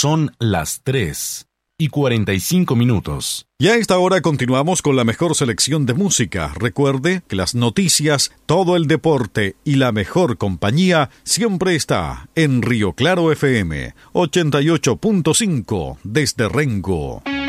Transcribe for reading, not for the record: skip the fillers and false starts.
Son las 3:45. Y a esta hora continuamos con la mejor selección de música. Recuerde que las noticias, todo el deporte y la mejor compañía siempre está en Río Claro FM 88.5 desde Rengo.